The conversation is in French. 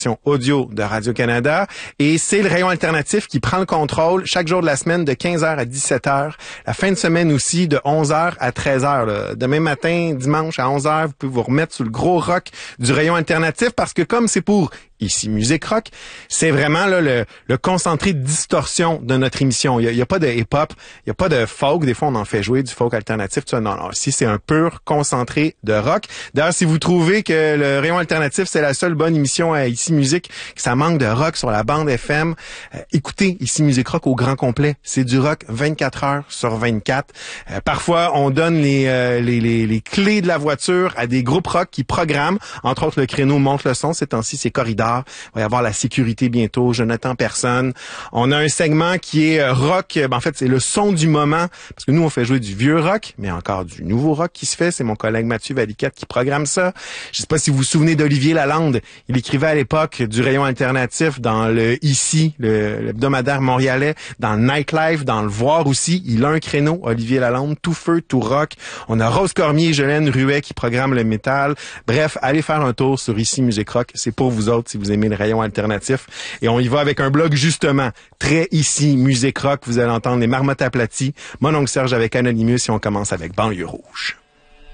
audio de Radio-Canada et c'est le rayon alternatif qui prend le contrôle chaque jour de la semaine de 15h à 17h. La fin de semaine aussi de 11h à 13h. Là. Demain matin, dimanche à 11h, vous pouvez vous remettre sur le gros rock du rayon alternatif parce que comme c'est pour ici Musique Rock, c'est vraiment là, le concentré de distorsion de notre émission. Il y a pas de hip-hop, il y a pas de folk. Des fois, on en fait jouer du folk alternatif. Tu vois, non, ici, c'est un pur concentré de rock. D'ailleurs, si vous trouvez que le rayon alternatif, c'est la seule bonne émission à Ici Musique, que ça manque de rock sur la bande FM, écoutez Ici Musique Rock au grand complet. C'est du rock 24 heures sur 24. Parfois, on donne les clés de la voiture à des groupes rock qui programment. Entre autres, le créneau Monte le son. Ces temps-ci, c'est Corridor. Il va y avoir La Sécurité bientôt, Jonathan Personne. On a un segment qui est rock. En fait, c'est le son du moment. Parce que nous, on fait jouer du vieux rock, mais encore du nouveau rock qui se fait. C'est mon collègue Mathieu Valiquette qui programme ça. Je sais pas si vous vous souvenez d'Olivier Lalande. Il écrivait à l'époque du rayon alternatif dans le Ici, le hebdomadaire montréalais, dans le Nightlife, dans le Voir aussi. Il a un créneau, Olivier Lalande, tout feu, tout rock. On a Rose Cormier et Jolène Ruet qui programment le métal. Bref, allez faire un tour sur Ici Musique Rock. C'est pour vous autres si vous aimez le rayon alternatif. Et on y va avec un blog justement très Ici Musique Rock. Vous allez entendre les Marmottes aplaties, Mon oncle Serge avec Anonymous et on commence avec Banlieue Rouge.